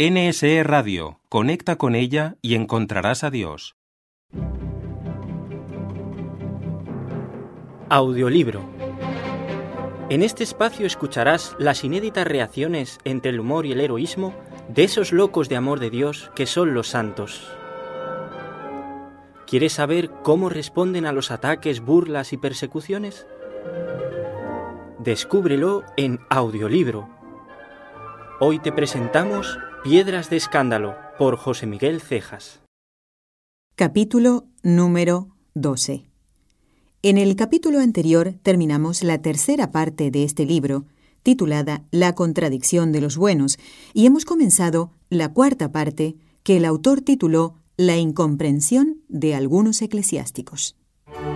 NSE Radio, conecta con ella y encontrarás a Dios. Audiolibro. En este espacio escucharás las inéditas reacciones entre el humor y el heroísmo de esos locos de amor de Dios que son los santos. ¿Quieres saber cómo responden a los ataques, burlas y persecuciones? Descúbrelo en Audiolibro. Hoy te presentamos Piedras de Escándalo, por José Miguel Cejas. Capítulo número 12. En el capítulo anterior terminamos la tercera parte de este libro, titulada La contradicción de los buenos, y hemos comenzado la cuarta parte, que el autor tituló La incomprensión de algunos eclesiásticos.